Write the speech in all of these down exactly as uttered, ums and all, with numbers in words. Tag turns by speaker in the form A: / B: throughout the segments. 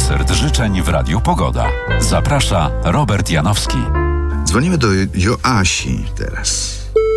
A: Koncert życzeń w Radiu Pogoda. Zaprasza Robert Janowski.
B: Dzwonimy do Joasi teraz.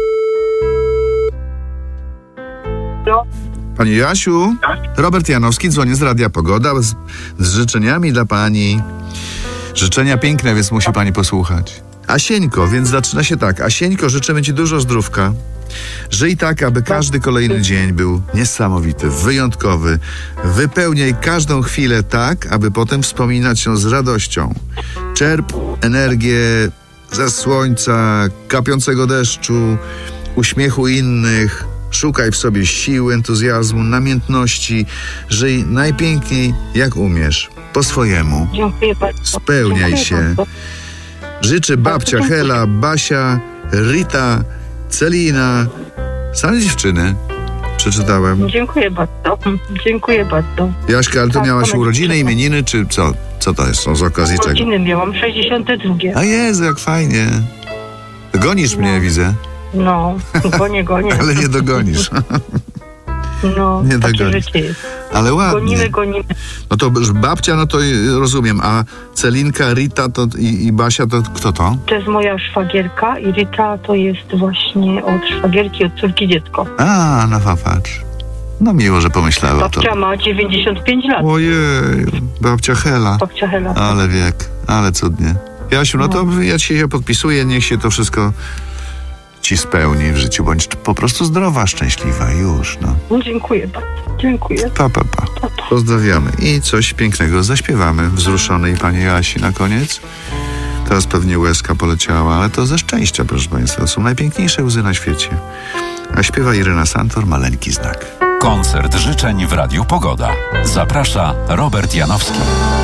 C: No.
B: Pani Joasiu, Robert Janowski, dzwonię z Radia Pogoda z, z życzeniami dla pani. Życzenia piękne, więc musi pani posłuchać. Asieńko, więc zaczyna się tak. Asieńko, życzymy ci dużo zdrówka. Żyj tak, aby każdy kolejny dzień był niesamowity, wyjątkowy. Wypełniaj każdą chwilę tak, aby potem wspominać ją z radością. Czerp energię ze słońca, kapiącego deszczu, uśmiechu innych. Szukaj w sobie siły, entuzjazmu, namiętności. Żyj najpiękniej, jak umiesz. Po swojemu.
C: Dziękuję bardzo.
B: Spełniaj
C: Dziękuję
B: się.
C: bardzo.
B: Życzy babcia Hela, Basia, Rita, Celina. Same dziewczyny. Przeczytałem.
C: Dziękuję bardzo. Dziękuję bardzo.
B: Jaśka, ale to
C: Tak,
B: miałaś
C: same
B: urodziny,
C: dziewczyny.
B: imieniny, czy co? Co to jest? Są z okazji czego?
C: Urodziny miałam, sześćdziesiąte drugie.
B: A Jezu, jak fajnie. Gonisz mnie, widzę.
C: No, gonię, gonię.
B: Ale nie dogonisz.
C: No,
B: nie
C: takie
B: dogonisz.
C: życie jest.
B: Ale ładnie.
C: Gonimy, gonimy.
B: No to babcia, no to rozumiem. A Celinka, Rita to, i, i Basia, to kto to?
C: To jest moja szwagierka i Rita to jest właśnie od szwagierki, od córki dziecko.
B: A, no popatrz. No miło, że pomyślała o to.
C: Babcia ma dziewięćdziesiąt pięć lat.
B: Ojej, babcia Hela.
C: Babcia Hela.
B: Ale wiek, ale cudnie. Jasiu, no to ja ci się podpisuję, niech się to wszystko ci spełni w życiu. Bądź po prostu zdrowa, szczęśliwa już, no.
C: No, dziękuję bardzo. Dziękuję.
B: Pa, pa, pa.
C: Pa, pa.
B: Pozdrawiamy. I coś pięknego zaśpiewamy wzruszonej pani Jasi na koniec. Teraz pewnie łezka poleciała, ale to ze szczęścia, proszę państwa. To są najpiękniejsze łzy na świecie. A śpiewa Irena Santor, Maleńki znak.
A: Koncert życzeń w Radiu Pogoda. Zaprasza Robert Janowski.